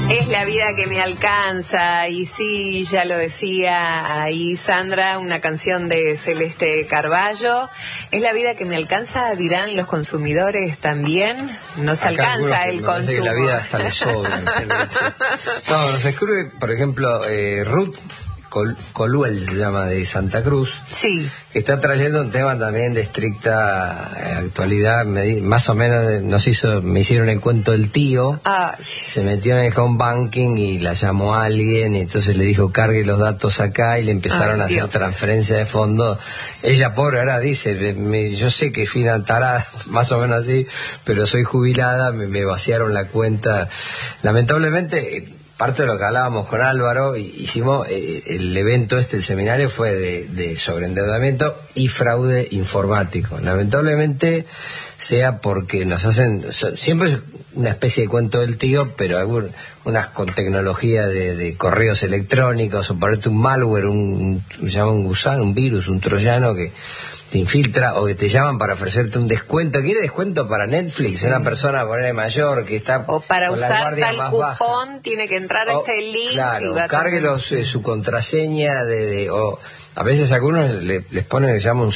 Es la vida que me alcanza, y sí, ya lo decía ahí Sandra, una canción de Celeste Carballo. Es la vida que me alcanza, dirán los consumidores también. Nos alcanza el consumo. Que la vida hasta le sobra. No, nos escribe, por ejemplo, Ruth Coluel, se llama, de Santa Cruz. Sí. Que está trayendo un tema también de estricta actualidad. Más o menos me hicieron el cuento del tío. Ay. Se metió en el home banking y la llamó a alguien, y entonces le dijo cargue los datos acá, y le empezaron a hacer transferencia de fondos. Ella, pobre, ahora dice, yo sé que fui una tarada, más o menos así, pero soy jubilada, me vaciaron la cuenta. Lamentablemente, parte de lo que hablábamos con Álvaro, hicimos el evento el seminario fue de sobreendeudamiento y fraude informático. Lamentablemente, sea porque nos hacen, siempre es una especie de cuento del tío, pero unas con tecnología de correos electrónicos, o ponerte un malware, se llama un gusano, un virus, un troyano que te infiltra, o que te llaman para ofrecerte un descuento. ¿Quiere descuento para Netflix? Sí. Una persona mayor que está o para con usar la guardia tal más cupón baja. Tiene que entrar a este link. Claro, cárguelos su contraseña o a veces a algunos les ponen, se llama un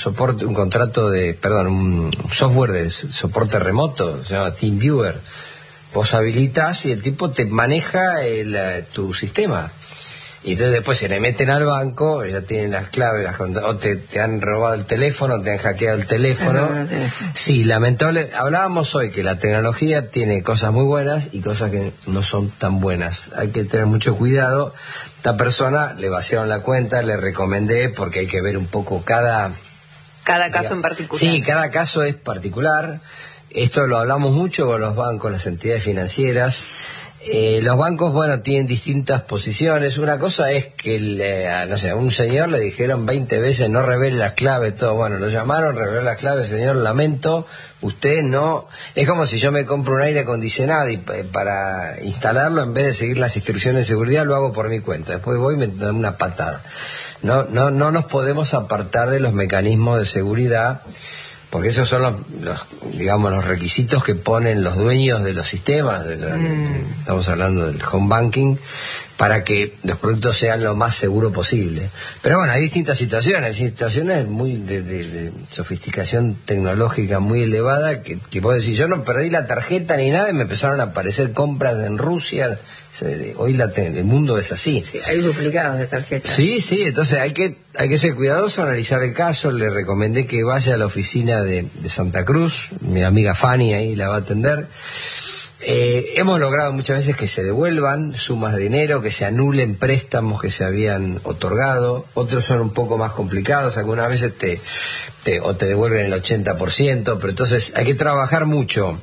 software de soporte remoto, se llama TeamViewer. Vos habilitas y el tipo te maneja tu sistema. Y entonces después se le meten al banco, ya tienen las claves, o te han robado el teléfono, te han hackeado el teléfono. Sí, lamentable. Hablábamos hoy que la tecnología tiene cosas muy buenas y cosas que no son tan buenas. Hay que tener mucho cuidado. Esta persona le vaciaron la cuenta, le recomendé, porque hay que ver un poco cada caso en particular. Sí, cada caso es particular. Esto lo hablamos mucho con los bancos, las entidades financieras. Los bancos, tienen distintas posiciones. Una cosa es que a un señor le dijeron 20 veces no revele las claves, todo. Lo llamaron, reveló las claves, señor, lamento, usted no. Es como si yo me compro un aire acondicionado y para instalarlo, en vez de seguir las instrucciones de seguridad, lo hago por mi cuenta. Después voy y me dan una patada. No nos podemos apartar de los mecanismos de seguridad, porque esos son los requisitos que ponen los dueños de los sistemas, estamos hablando del home banking, para que los productos sean lo más seguro posible. Pero hay distintas situaciones muy de sofisticación tecnológica muy elevada, que vos decís, yo no perdí la tarjeta ni nada, y me empezaron a aparecer compras en Rusia. Hoy el mundo es así. Sí, hay duplicados de tarjetas. Sí, entonces hay que ser cuidadoso, analizar el caso. Le recomendé que vaya a la oficina de Santa Cruz, mi amiga Fanny ahí la va a atender. Hemos logrado muchas veces que se devuelvan sumas de dinero, que se anulen préstamos que se habían otorgado. Otros son un poco más complicados, algunas veces te devuelven el 80%, pero entonces hay que trabajar mucho.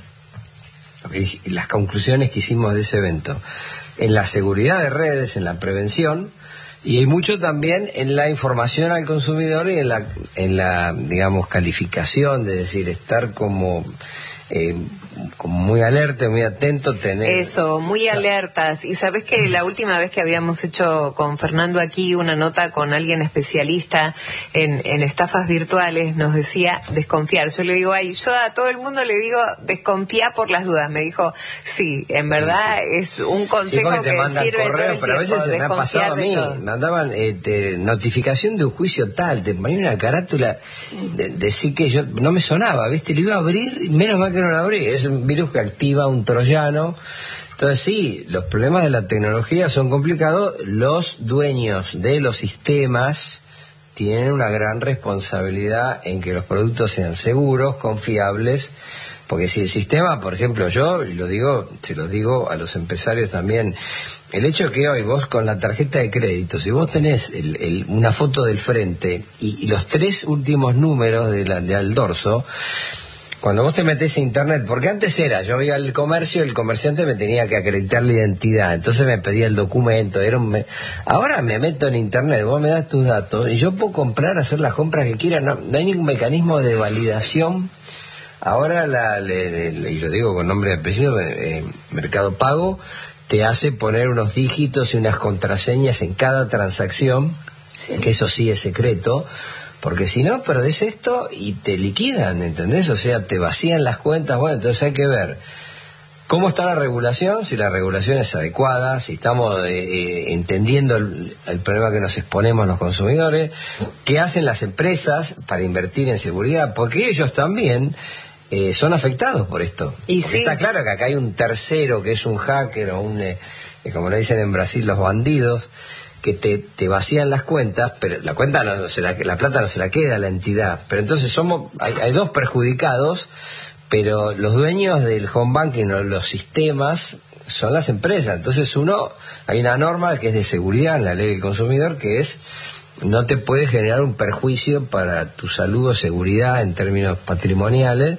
Las conclusiones que hicimos de ese evento, en la seguridad de redes, en la prevención, y hay mucho también en la información al consumidor y en la calificación, de decir, estar como muy alerta, muy atento, muy alertas. Y sabes que la última vez que habíamos hecho con Fernando aquí una nota con alguien especialista en estafas virtuales, nos decía desconfiar. Yo le digo, yo a todo el mundo le digo desconfía por las dudas. Me dijo, sí, en verdad es un consejo que sirve todo el tiempo. Pero a veces se me ha pasado a mí, me mandaban notificación de un juicio tal, te ponían una carátula, decir que yo no me sonaba, ¿viste? Lo iba a abrir, menos mal que no lo abrí. Es un virus que activa un troyano. Entonces sí, los problemas de la tecnología son complicados. Los dueños de los sistemas tienen una gran responsabilidad en que los productos sean seguros, confiables, porque si el sistema, por ejemplo, se los digo a los empresarios también, el hecho que hoy vos con la tarjeta de crédito, si vos tenés una foto del frente y los 3 últimos números del dorso, cuando vos te metés a internet, porque antes yo iba al comercio, el comerciante me tenía que acreditar la identidad, entonces me pedía el documento, ahora me meto en internet, vos me das tus datos y yo puedo hacer las compras que quiera, no hay ningún mecanismo de validación. Ahora, y lo digo con nombre y apellido, Mercado Pago te hace poner unos dígitos y unas contraseñas en cada transacción, que eso sí es secreto, porque si no, perdés esto y te liquidan, ¿entendés? O sea, te vacían las cuentas. Entonces hay que ver ¿Cómo está la regulación? Si la regulación es adecuada, si estamos entendiendo el problema que nos exponemos los consumidores, qué hacen las empresas para invertir en seguridad, porque ellos también son afectados por esto. Y porque sí. Está claro que acá hay un tercero que es un hacker o como lo dicen en Brasil, los bandidos, que te vacían las cuentas, pero la cuenta la plata no se la queda a la entidad. Pero entonces hay dos perjudicados, pero los dueños del home banking o los sistemas son las empresas. Entonces hay una norma que es de seguridad en la ley del consumidor, que es no te puede generar un perjuicio para tu salud o seguridad en términos patrimoniales.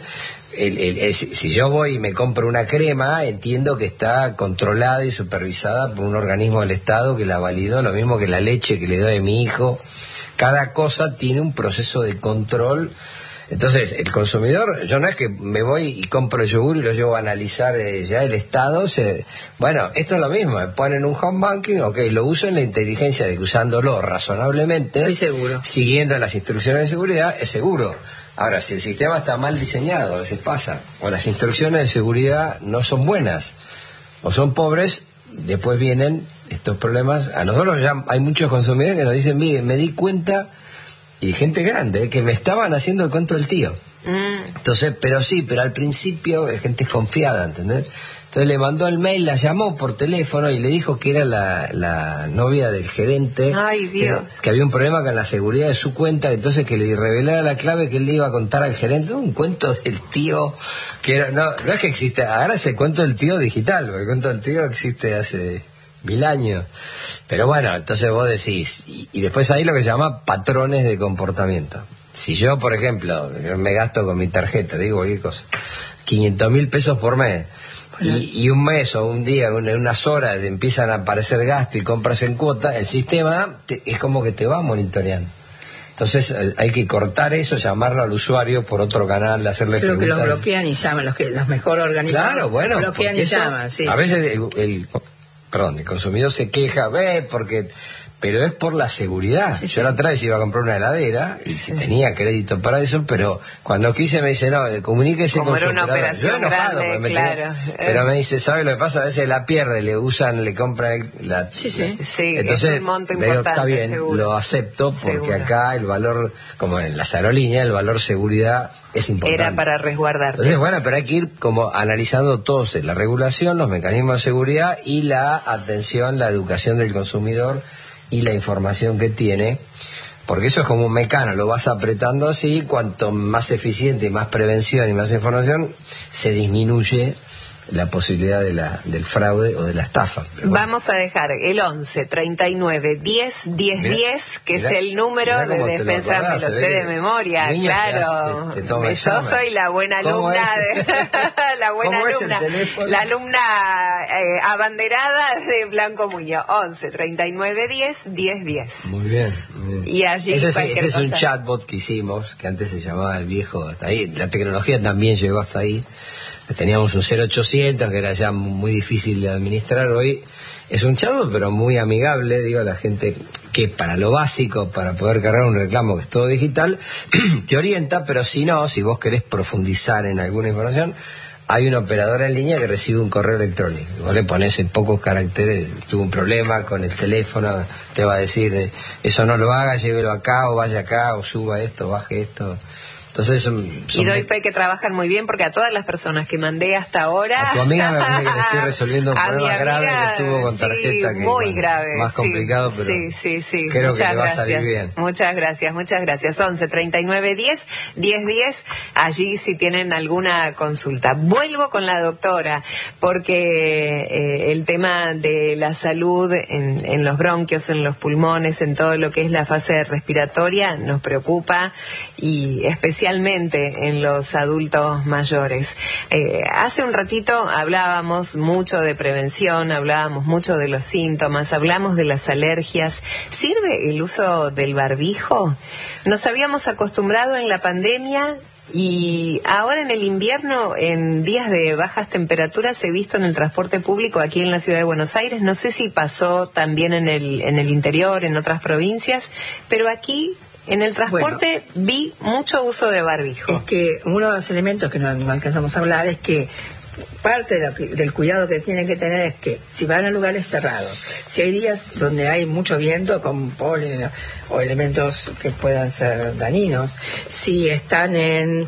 Si yo voy y me compro una crema, entiendo que está controlada y supervisada por un organismo del Estado que la validó, lo mismo que la leche que le doy a mi hijo. Cada cosa tiene un proceso de control. Entonces, el consumidor, yo no es que me voy y compro el yogur y lo llevo a analizar ya el Estado. Bueno, esto es lo mismo, me ponen un home banking, lo uso en la inteligencia de que usándolo razonablemente, estoy seguro, siguiendo las instrucciones de seguridad, es seguro. Ahora, si el sistema está mal diseñado, a veces pasa, o las instrucciones de seguridad no son buenas, o son pobres, después vienen estos problemas. A nosotros ya hay muchos consumidores que nos dicen, mire, me di cuenta, y gente grande, que me estaban haciendo el cuento del tío. Entonces, pero al principio es gente desconfiada, ¿entendés? Entonces le mandó el mail, la llamó por teléfono y le dijo que era la novia del gerente. Ay, Dios. Que había un problema con la seguridad de su cuenta, entonces que le revelara la clave que él le iba a contar al gerente. Un cuento del tío que era, no es que existe, ahora es el cuento del tío digital, porque el cuento del tío existe hace 1000 años. Pero bueno, entonces vos decís, y después hay lo que se llama patrones de comportamiento. Si yo, por ejemplo, me gasto con mi tarjeta, digo cualquier cosa, 500.000 pesos por mes, y un mes o un día, en unas horas empiezan a aparecer gastos y compras en cuota, el sistema es como que te va monitoreando. Entonces hay que cortar eso, llamarlo al usuario por otro canal, hacerle creo preguntas. que los bloquean y llaman, los mejor organizados. Claro, bueno, bloquean y llaman, sí. A veces el consumidor se queja, pero es por la seguridad. Sí, yo la otra vez iba a comprar una heladera y tenía crédito para eso, pero cuando quise me dice, no, comuníquese como con era su una operador. operación Yo enojado, grande, claro. Pero me dice, ¿sabe lo que pasa? A veces la pierde, le compran la... Sí, entonces, es un monto le digo, importante, está bien, seguro. lo acepto, porque Seguro. acá el valor, como en las aerolíneas, el valor seguridad es importante. Era para resguardarte. Entonces, bueno, pero hay que ir como analizando todos, la regulación, los mecanismos de seguridad y la atención, la educación del consumidor y la información que tiene, porque eso es como un mecano, lo vas apretando así, cuanto más eficiente y más prevención y más información, se disminuye la posibilidad del fraude o de la estafa. Pero bueno. Vamos a dejar el 11 39 10 10 Mirá, 10, que mirá, es el número mirá de cómo te lo Despensa, me acordás, lo se sé ve de que memoria, niña claro. te toma Yo examen. soy la buena ¿Cómo alumna es? la buena ¿Cómo es el alumna, teléfono? la alumna abanderada de Blanco Muñoz. 11 39 10 10 10. Muy bien, muy bien. Y allí ese cualquier es un cosa. chatbot que hicimos, que antes se llamaba el viejo, hasta ahí. La tecnología también llegó hasta ahí. Teníamos un 0800 que era ya muy difícil de administrar. Hoy es un chatbot, pero muy amigable, digo, a la gente que para lo básico, para poder cargar un reclamo que es todo digital, te orienta, pero si vos querés profundizar en alguna información, hay una operadora en línea que recibe un correo electrónico. Vos le ponés en pocos caracteres, tuvo un problema con el teléfono, te va a decir, eso no lo haga, llévelo acá, o vaya acá, o suba esto, baje esto. Entonces y doy fe que trabajan muy bien, porque a todas las personas que mandé hasta ahora, a tu amiga me parece que le estoy resolviendo un a problema mi grave amiga, que estuvo con tarjeta, sí, que muy bueno, grave, más complicado, pero sí. creo Muchas que le va a salir gracias. bien. Muchas gracias. 11 39 10 10 10, allí si tienen alguna consulta. Vuelvo con la doctora, porque el tema de la salud en los bronquios, en los pulmones, en todo lo que es la fase respiratoria nos preocupa, y especialmente en los adultos mayores. Hace un ratito hablábamos mucho de prevención, hablábamos mucho de los síntomas, hablamos de las alergias. ¿Sirve el uso del barbijo? Nos habíamos acostumbrado en la pandemia, y ahora en el invierno, en días de bajas temperaturas, he visto en el transporte público aquí en la ciudad de Buenos Aires, no sé si pasó también en el interior, en otras provincias, pero aquí en el transporte vi mucho uso de barbijo. Es que uno de los elementos que no alcanzamos a hablar es que parte del cuidado que tienen que tener es que si van a lugares cerrados, si hay días donde hay mucho viento con polen o elementos que puedan ser dañinos, si están en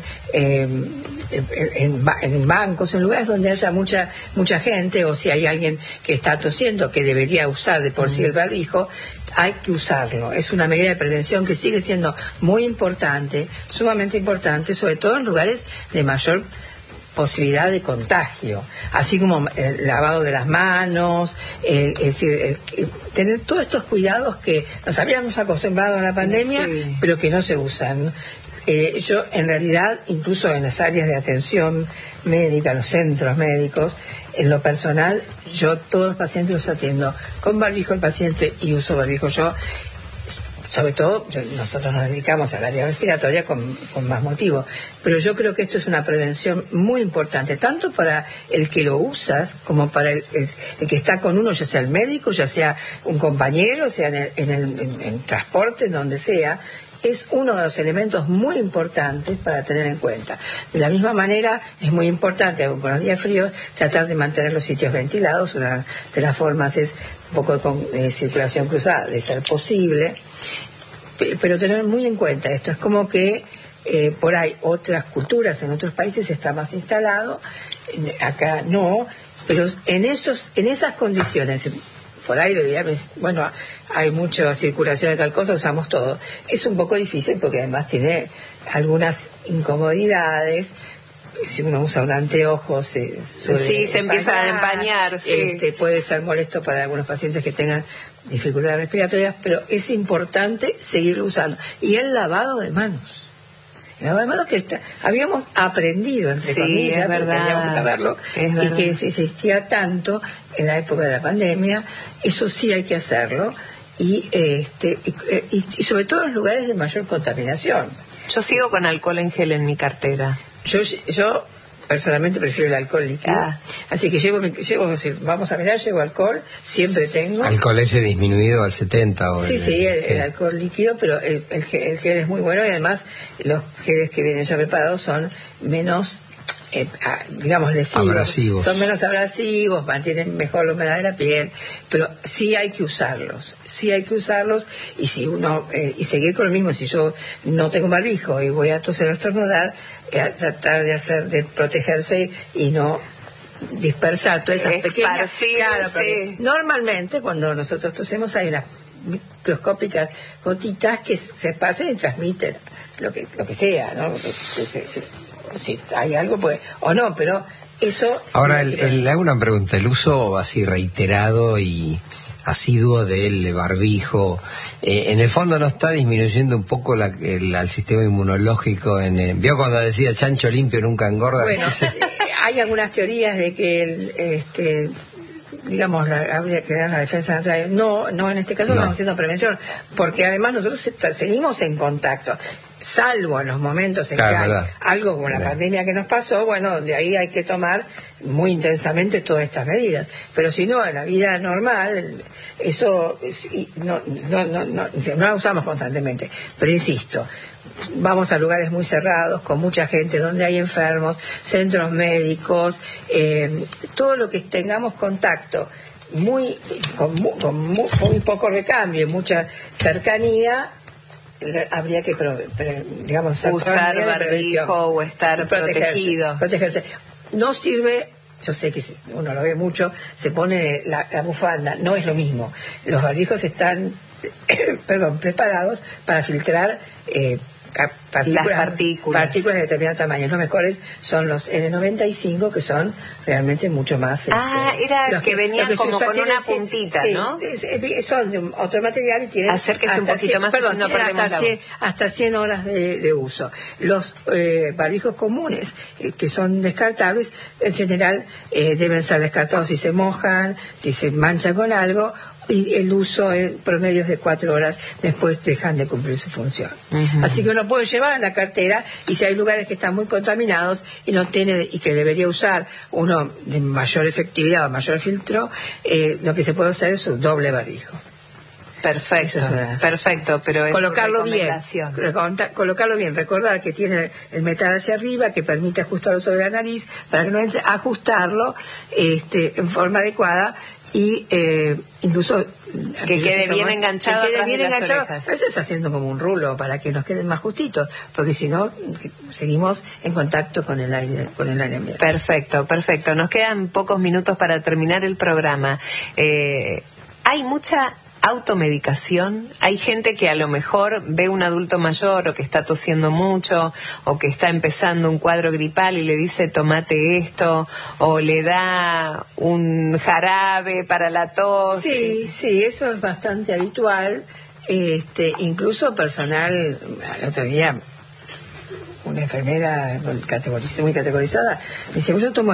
bancos, en lugares donde haya mucha gente, o si hay alguien que está tosiendo que debería usar de por sí el barbijo, hay que usarlo. Es una medida de prevención que sigue siendo muy importante, sumamente importante, sobre todo en lugares de mayor posibilidad de contagio, así como el lavado de las manos, es decir, tener todos estos cuidados que nos habíamos acostumbrado a la pandemia, sí, pero que no se usan. Yo, en realidad, incluso en las áreas de atención médica, los centros médicos, en lo personal, yo todos los pacientes los atiendo con barbijo el paciente y uso barbijo yo. Sobre todo, nosotros nos dedicamos al área respiratoria con más motivo, pero yo creo que esto es una prevención muy importante, tanto para el que lo usas como para el que está con uno, ya sea el médico, ya sea un compañero, sea en transporte, en donde sea. Es uno de los elementos muy importantes para tener en cuenta. De la misma manera, es muy importante, aun con los días fríos, tratar de mantener los sitios ventilados. Una de las formas es un poco de circulación cruzada, de ser posible, pero tener muy en cuenta esto. Es como que por ahí otras culturas, en otros países está más instalado, acá no, pero en esas condiciones, por ahí lo diría, bueno, hay mucha circulación de tal cosa, usamos todo. Es un poco difícil porque además tiene algunas incomodidades. Si uno usa un anteojo, se empieza a empañar. Sí. Puede ser molesto para algunos pacientes que tengan dificultades respiratorias, pero es importante seguirlo usando. Y el lavado de manos. El lavado de manos que habíamos aprendido, entre comillas, es verdad, teníamos que saberlo, y que se existía tanto en la época de la pandemia. Eso sí hay que hacerlo, y sobre todo en lugares de mayor contaminación. Yo sigo con alcohol en gel en mi cartera. Yo personalmente prefiero el alcohol líquido, así que llevo, vamos a mirar, llevo alcohol, siempre tengo. ¿Alcohol ese disminuido al 70? O el alcohol líquido, pero el gel es muy bueno, y además los geles que vienen ya preparados son menos, digamos, lesivos. Abrasivos. Son menos abrasivos, mantienen mejor la humedad de la piel, pero sí hay que usarlos, y si uno, y seguir con lo mismo. Si yo no tengo barbijo y voy a toser o estornudar, tratar de protegerse y no dispersar todas esas pequeñas. Claro, sí. Normalmente cuando nosotros tosemos hay unas microscópicas gotitas que se esparcen y transmiten lo que sea, ¿no? Si hay algo, pues, o no, pero eso... Ahora, le hago una pregunta. El uso así reiterado y asiduo del barbijo, en el fondo no está disminuyendo un poco el sistema inmunológico. ¿Vio cuando decía chancho limpio nunca engorda? Bueno, hay algunas teorías de que digamos, habría que dar la defensa natural. No, en este caso estamos haciendo prevención, porque además nosotros seguimos en contacto, salvo en los momentos en que hay algo como la pandemia que nos pasó, bueno, de ahí hay que tomar muy intensamente todas estas medidas. Pero si no, en la vida normal, eso no la usamos constantemente. Pero insisto, vamos a lugares muy cerrados, con mucha gente, donde hay enfermos, centros médicos, todo lo que tengamos contacto con muy poco recambio, mucha cercanía, habría que digamos, usar barbijo o estar protegerse. No sirve, yo sé que uno lo ve mucho, se pone la bufanda, no es lo mismo. Los barbijos están preparados para filtrar partículas de determinado tamaño. Los mejores son los N95, que son realmente mucho más... era que venían como con una puntita, ¿no? Son de otro material y tienen... Acérquese un poquito más, no perdemos hasta 100 horas de uso. Los barbijos comunes, que son descartables, en general deben ser descartados si se mojan, si se manchan con algo, y el uso en promedio es de 4 horas, después dejan de cumplir su función. Así que uno puede llevar en la cartera, y si hay lugares que están muy contaminados y no tiene, y que debería usar uno de mayor efectividad o mayor filtro, lo que se puede hacer es un doble barbijo. Perfecto, perfecto, pero es colocarlo bien, recordar que tiene el metal hacia arriba, que permite ajustarlo sobre la nariz, para que no entre, ajustarlo en forma adecuada y incluso que quede bien enganchado atrás de las orejas. A veces haciendo como un rulo para que nos queden más justitos, porque si no seguimos en contacto con el aire ambiente. Perfecto, perfecto. Nos quedan pocos minutos para terminar el programa. Hay mucha automedicación. Hay gente que a lo mejor ve un adulto mayor o que está tosiendo mucho o que está empezando un cuadro gripal y le dice tomate esto, o le da un jarabe para la tos. Sí, eso es bastante habitual. Incluso personal, el otro día una enfermera muy categorizada me dice, yo tomo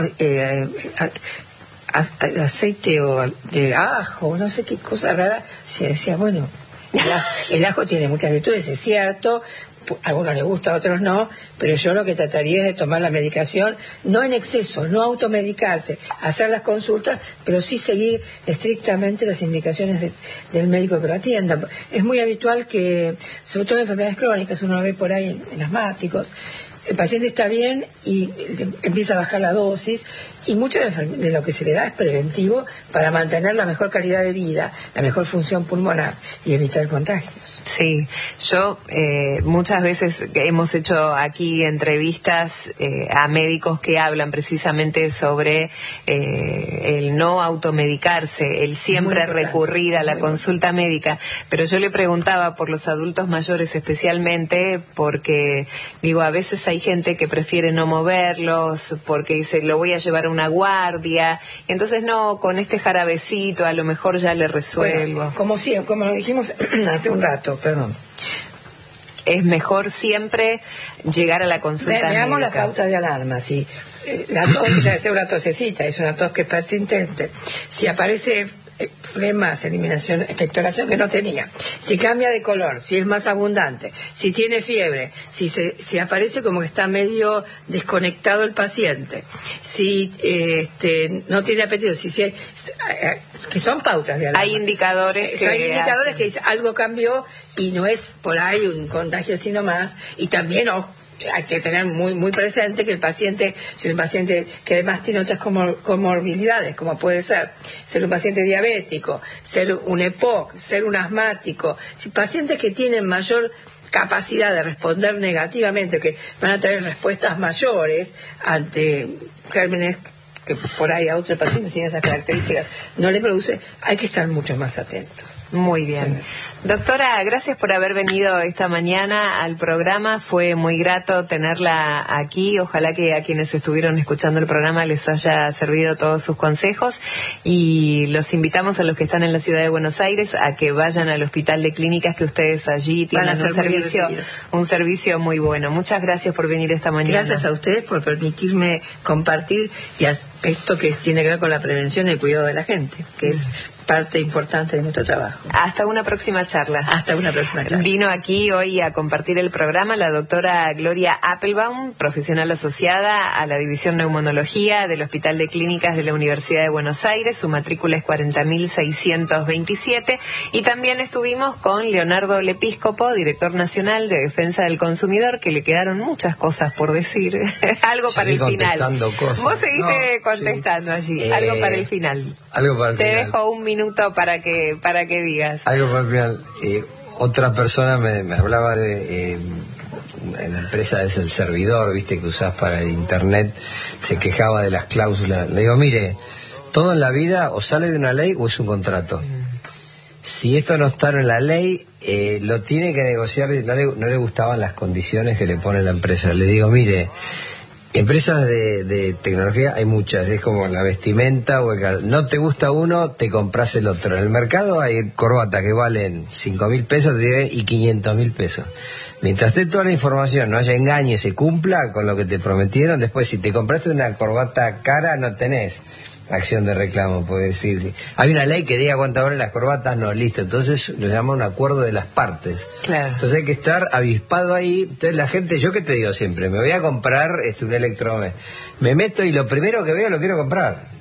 aceite o de ajo, no sé qué cosa rara. Se decía, bueno, el ajo tiene muchas virtudes, es cierto, a algunos les gusta, a otros no, pero yo lo que trataría es de tomar la medicación, no en exceso, no automedicarse, hacer las consultas, pero sí seguir estrictamente las indicaciones del médico que lo atienda. Es muy habitual que, sobre todo en enfermedades crónicas, uno lo ve por ahí en asmáticos, el paciente está bien y empieza a bajar la dosis, y mucho de lo que se le da es preventivo para mantener la mejor calidad de vida, la mejor función pulmonar y evitar contagios. Sí, yo muchas veces hemos hecho aquí entrevistas a médicos que hablan precisamente sobre el no automedicarse, el siempre recurrir a la consulta médica, pero yo le preguntaba por los adultos mayores especialmente, porque digo, a veces hay gente que prefiere no moverlos porque dice, lo voy a llevar a una guardia, y entonces no, con este jarabecito a lo mejor ya le resuelvo. Bueno, como lo dijimos hace un rato, perdón. Es mejor siempre llegar a la consulta Veamos médica. las pautas de alarma. Si la tos ya es una tosecita, es una tos que es persistente, si aparece flemas, eliminación, expectoración que no tenía, si cambia de color, si es más abundante, si tiene fiebre, si aparece como que está medio desconectado el paciente, si no tiene apetito, que son pautas de alarma. Hay indicadores que dicen algo cambió y no es por ahí un contagio sino más, y también hay que tener muy presente que el paciente, si es un paciente que además tiene otras comorbilidades, como puede ser un paciente diabético, ser un EPOC, ser un asmático, si pacientes que tienen mayor capacidad de responder negativamente, que van a tener respuestas mayores ante gérmenes que por ahí a otro paciente sin esas características no le produce, hay que estar mucho más atentos. Muy bien. Doctora, gracias por haber venido esta mañana al programa. Fue muy grato tenerla aquí. Ojalá que a quienes estuvieron escuchando el programa les haya servido todos sus consejos. Y los invitamos a los que están en la ciudad de Buenos Aires a que vayan al Hospital de Clínicas, que ustedes allí tienen un servicio muy bueno. Muchas gracias por venir esta mañana. Gracias a ustedes por permitirme compartir y esto que tiene que ver con la prevención y el cuidado de la gente, que es parte importante de nuestro trabajo. Hasta una próxima charla. Hasta una próxima charla. Vino aquí hoy a compartir el programa la doctora Gloria Appelbaum, profesional asociada a la División Neumonología del Hospital de Clínicas de la Universidad de Buenos Aires. Su matrícula es 40.627. Y también estuvimos con Leonardo Lepíscopo, director nacional de Defensa del Consumidor, que le quedaron muchas cosas por decir. Algo para el final. Cosas. Vos seguiste contestando allí. Algo para el final. Algo para el final. Te dejo un minuto para que digas. Algo para el final. Otra persona me hablaba de en la empresa es el servidor, viste, que usás para el internet, se quejaba de las cláusulas. Le digo, mire, todo en la vida o sale de una ley o es un contrato. Si esto no está en la ley, lo tiene que negociar. No le gustaban las condiciones que le pone la empresa. Le digo, mire, empresas de tecnología hay muchas, es como la vestimenta o no te gusta uno, te compras el otro. En el mercado hay corbatas que valen 5.000 pesos y 500.000 pesos. Mientras esté toda la información, no haya engaño y se cumpla con lo que te prometieron, después si te compraste una corbata cara no tenés acción de reclamo, puede decir. Hay una ley que diga cuánto valen las corbatas, no, listo. Entonces lo llama un acuerdo de las partes. Claro. Entonces hay que estar avispado ahí. Entonces la gente, yo que te digo siempre, me voy a comprar un electrodoméstico. Me meto y lo primero que veo lo quiero comprar.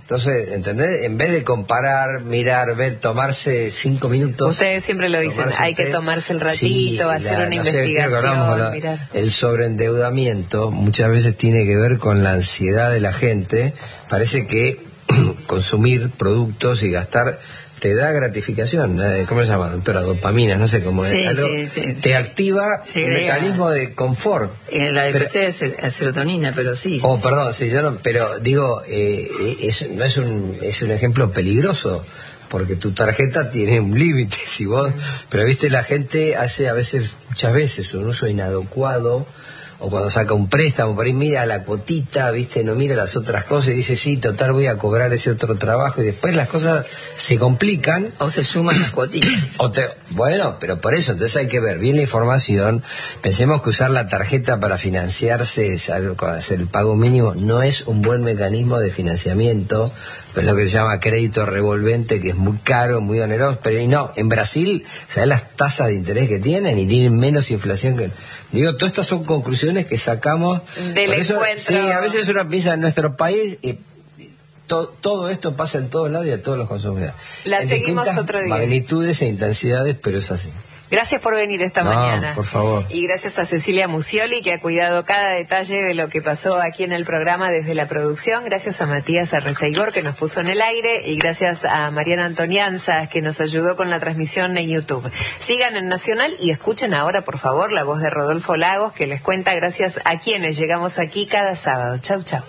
Entonces, ¿entendés? En vez de comparar, mirar, ver, tomarse 5 minutos... Ustedes siempre lo dicen, hay que tomarse el ratito, hacer una investigación, mirar. El sobreendeudamiento muchas veces tiene que ver con la ansiedad de la gente. Parece que consumir productos y gastar te da gratificación. ¿Cómo se llama, doctora? Dopamina, no sé cómo es. Te activa un mecanismo de confort. La depresión es serotonina, pero sí. Oh, perdón, sí, yo no, pero digo, no es un ejemplo peligroso, porque tu tarjeta tiene un límite, si vos, pero viste, la gente hace muchas veces un uso inadecuado, o cuando saca un préstamo, por ahí mira la cuotita, viste, no mira las otras cosas y dice, sí, total, voy a cobrar ese otro trabajo, y después las cosas se complican. O se suman las cuotitas. Bueno, pero por eso, entonces hay que ver bien la información. Pensemos que usar la tarjeta para financiarse, hacer el pago mínimo, no es un buen mecanismo de financiamiento. Es lo que se llama crédito revolvente, que es muy caro, muy oneroso, pero en Brasil, ¿sabes las tasas de interés que tienen? Y tienen menos inflación que... Digo, todas estas son conclusiones que sacamos del encuentro. Sí, a veces uno piensa en nuestro país y todo esto pasa en todos lados y a todos los consumidores. La seguimos otro día. Magnitudes e intensidades, pero es así. Gracias por venir esta mañana. Por favor. Y gracias a Cecilia Musioli, que ha cuidado cada detalle de lo que pasó aquí en el programa desde la producción. Gracias a Matías Arreceigor, que nos puso en el aire. Y gracias a Mariana Antonianza, que nos ayudó con la transmisión en YouTube. Sigan en Nacional y escuchen ahora, por favor, la voz de Rodolfo Lagos, que les cuenta gracias a quienes llegamos aquí cada sábado. Chau, chau.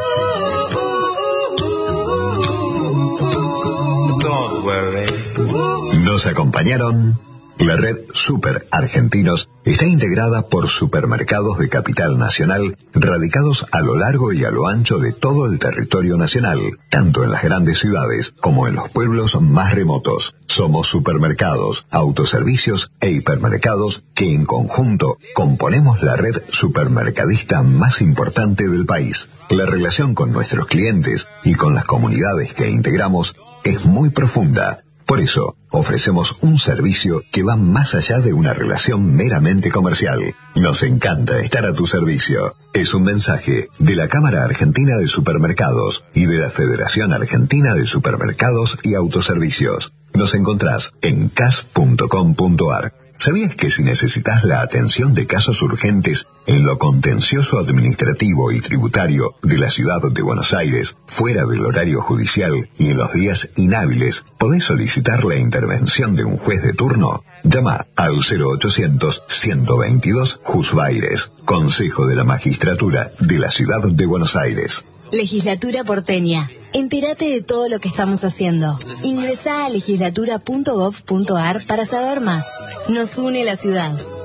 Nos acompañaron. La red Super Argentinos está integrada por supermercados de capital nacional radicados a lo largo y a lo ancho de todo el territorio nacional, tanto en las grandes ciudades como en los pueblos más remotos. Somos supermercados, autoservicios e hipermercados que en conjunto componemos la red supermercadista más importante del país. La relación con nuestros clientes y con las comunidades que integramos es muy profunda. Por eso, ofrecemos un servicio que va más allá de una relación meramente comercial. Nos encanta estar a tu servicio. Es un mensaje de la Cámara Argentina de Supermercados y de la Federación Argentina de Supermercados y Autoservicios. Nos encontrás en cas.com.ar. ¿Sabías que si necesitas la atención de casos urgentes en lo contencioso administrativo y tributario de la ciudad de Buenos Aires, fuera del horario judicial y en los días inhábiles, podés solicitar la intervención de un juez de turno? Llama al 0800-122 Jusbaires, Consejo de la Magistratura de la ciudad de Buenos Aires. Legislatura porteña. Entérate de todo lo que estamos haciendo. Ingresá a legislatura.gov.ar para saber más. Nos une la ciudad.